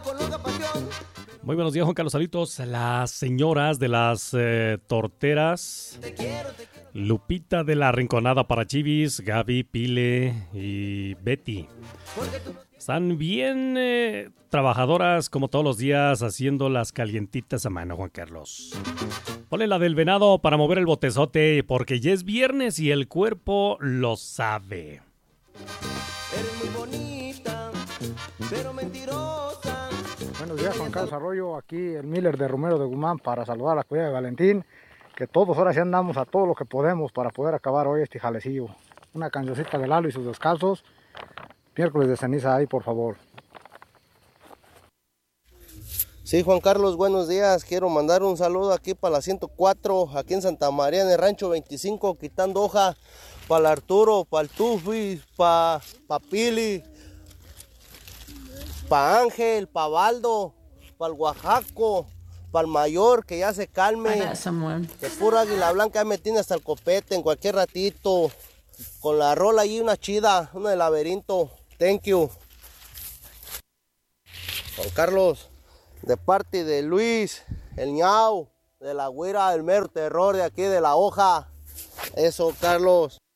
Muy buenos días, Juan Carlos. Saludos a las señoras de las torteras. Lupita de la Rinconada para Chivis, Gaby, Pile y Betty. Están bien trabajadoras como todos los días haciendo las calientitas a mano, Juan Carlos. Ponle la del venado para mover el botezote porque ya es viernes y el cuerpo lo sabe. Eres muy bonita, pero mentirosa. Buenos días, Juan Carlos Arroyo, aquí el Miller de Romero de Guzmán para saludar a la cuadrilla de Valentín, que todos ahora sí andamos a todo lo que podemos para poder acabar hoy este jalecillo. Una cancioncita de Lalo y sus descalzos, miércoles de ceniza ahí, por favor. Sí, Juan Carlos, buenos días. Quiero mandar un saludo aquí para la 104, aquí en Santa María, en el Rancho 25, quitando hoja, para el Arturo, para el Tufi, para Pili, para Ángel, para Baldo, para el Oaxaco, para el Mayor, que ya se calme. Que pura águila blanca me tiene hasta el copete en cualquier ratito. Con la rola ahí, una chida, una de laberinto. Thank you. Juan Carlos, de parte de Luis, el ñau, de la güira, el mero terror de aquí de la hoja. Eso, Carlos.